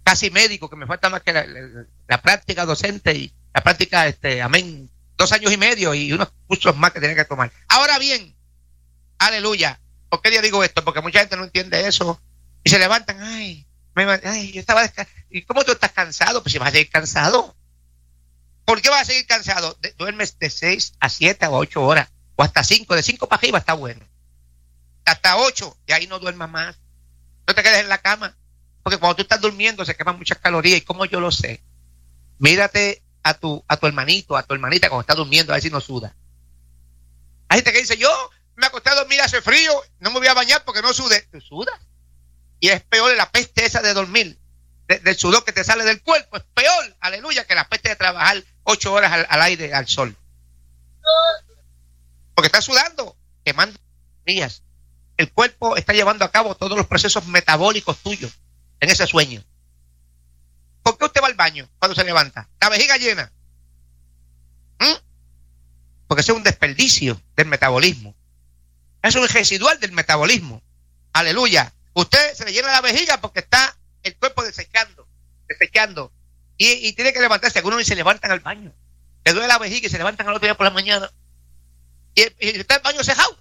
casi médico, que me falta más que la práctica docente y la práctica, amén, 2 años y medio y unos cursos más que tienen que tomar. Ahora bien, aleluya. ¿Por qué yo digo esto? Porque mucha gente no entiende eso y se levantan, yo estaba descansado. ¿Y cómo tú estás cansado? Pues si vas a seguir cansado. ¿Por qué vas a seguir cansado? Duermes de 6 a 7 o 8 horas o hasta 5, de 5 para arriba está bueno. Hasta 8, y ahí no duermas más. No te quedes en la cama, porque cuando tú estás durmiendo se queman muchas calorías. ¿Y cómo yo lo sé? Mírate a tu hermanito, a tu hermanita cuando está durmiendo, a ver si no suda. Hay gente que dice, yo me acosté a dormir, hace frío, no me voy a bañar porque no sude. Tú sudas. Y es peor la peste esa de dormir, del sudor que te sale del cuerpo, es peor, aleluya, que la peste de trabajar 8 horas al aire, al sol. Porque estás sudando, quemando días. El cuerpo está llevando a cabo todos los procesos metabólicos tuyos en ese sueño. ¿Por qué usted va al baño cuando se levanta? La vejiga llena. Porque ese es un desperdicio del metabolismo. Es un residual del metabolismo. Aleluya. Usted se le llena la vejiga porque está el cuerpo desechando. Y tiene que levantarse. Algunos ni se levantan al baño. Le duele la vejiga y se levantan al otro día por la mañana. Y está el baño cejado.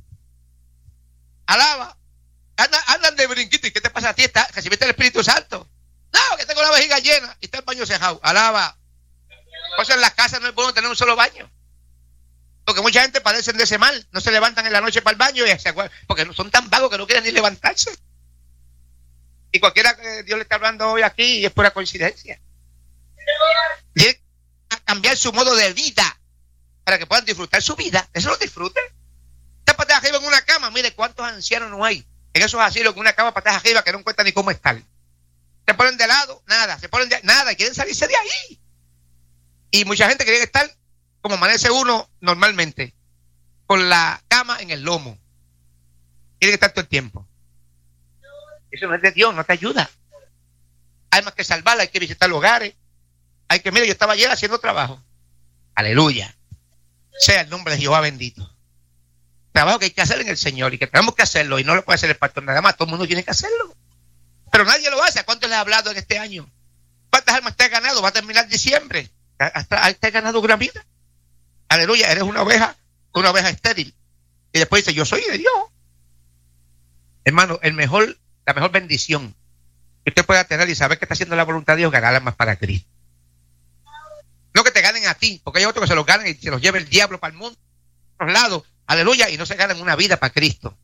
Alaba. Andan de brinquito. ¿Y qué te pasa a ti? ¿Recibiste el Espíritu Santo? No, que tengo la vejiga llena y está el baño cejado. Alaba. Por eso en las casas no es bueno tener un solo baño. Porque mucha gente padecen de ese mal. No se levantan en la noche para el baño y se acuerdan, porque son tan vagos que no quieren ni levantarse. Y cualquiera que Dios le está hablando hoy aquí es pura coincidencia. Tiene que cambiar su modo de vida para que puedan disfrutar su vida. Eso lo disfruten. Están patas arriba en una cama. Mire cuántos ancianos no hay en esos asilos con una cama patas arriba que no encuentran ni cómo estar. Se ponen de lado, nada. Se ponen de nada y quieren salirse de ahí. Y mucha gente quiere estar como amanece uno normalmente, con la cama en el lomo. Tiene que estar todo el tiempo. Eso no es de Dios, no te ayuda. Hay más que salvarla, hay que visitar hogares. Mira, yo estaba ayer haciendo trabajo. Aleluya. Sea el nombre de Jehová bendito. Trabajo que hay que hacer en el Señor y que tenemos que hacerlo y no lo puede hacer el pastor nada más, todo el mundo tiene que hacerlo. Pero nadie lo hace. ¿A cuántos les ha hablado en este año? ¿Cuántas almas te has ganado? Va a terminar diciembre. Hasta te has ganado una vida. Aleluya, eres una oveja estéril. Y después dice, yo soy de Dios. Hermano, la mejor bendición que usted pueda tener y saber que está haciendo la voluntad de Dios, ganar almas para Cristo. No que te ganen a ti, porque hay otros que se los ganan y se los lleva el diablo para el mundo, a los lados, aleluya, y no se ganan una vida para Cristo.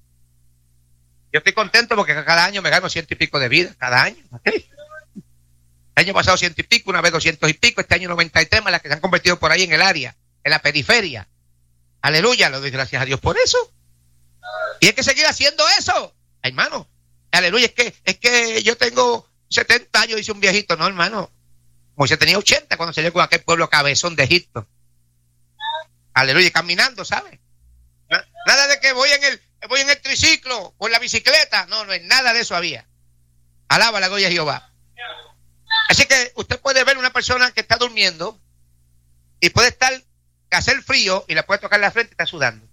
Yo estoy contento porque cada año me gano 100 y pico de vidas, cada año. ¿Okay? El año pasado 100 y pico, una vez 200 y pico, este año 93 más las que se han convertido por ahí en el área, en la periferia. Aleluya, le doy gracias a Dios por eso. Y hay que seguir haciendo eso, hermano. Aleluya, es que yo tengo 70 años, dice un viejito. No, hermano, Moisés tenía 80 cuando salió con aquel pueblo cabezón de Egipto. Aleluya, caminando, ¿sabes? Nada de que voy en el triciclo o en la bicicleta. No es nada de eso había. Alaba la gloria a Jehová. Así que usted puede ver una persona que está durmiendo y puede hacer frío y le puede tocar la frente y está sudando.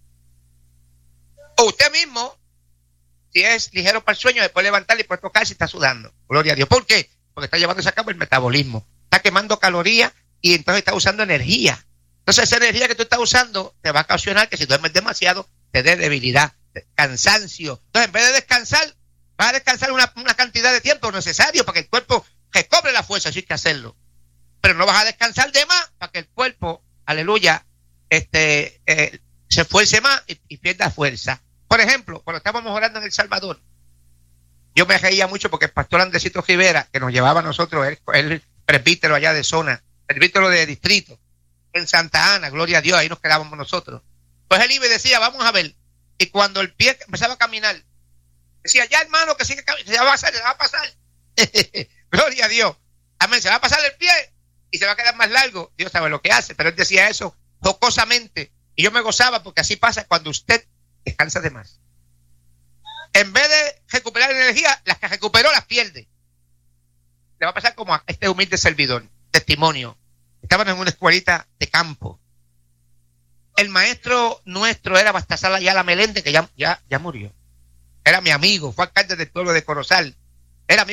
O usted mismo, si es ligero para el sueño, después levantarle y puede tocar si está sudando. Gloria a Dios. ¿Por qué? Porque está llevándose a cabo el metabolismo. Está quemando calorías y entonces está usando energía. Entonces esa energía que tú estás usando te va a ocasionar que si duermes demasiado te dé debilidad, cansancio. Entonces en vez de descansar, vas a descansar una cantidad de tiempo necesario para que el cuerpo recobre la fuerza, así hay que hacerlo. Pero no vas a descansar de más para que el cuerpo, aleluya, se esfuerce más y pierda fuerza. Por ejemplo, cuando estábamos orando en El Salvador, yo me reía mucho porque el pastor Andresito Rivera, que nos llevaba a nosotros, él presbítero allá de zona, presbítero de distrito, en Santa Ana, gloria a Dios, ahí nos quedábamos nosotros. Pues él iba y decía, vamos a ver, y cuando el pie empezaba a caminar, decía, ya hermano, que sigue caminando, se va a pasar. Gloria a Dios. Amén, se va a pasar el pie y se va a quedar más largo. Dios sabe lo que hace, pero él decía eso jocosamente. Y yo me gozaba porque así pasa cuando usted descansa de más. En vez de recuperar energía, las que recuperó las pierde. Le va a pasar como a este humilde servidor. Testimonio. Estaban en una escuelita de campo. El maestro nuestro era Baltasar Ayala Meléndez, que ya murió. Era mi amigo, fue alcalde del pueblo de Corozal.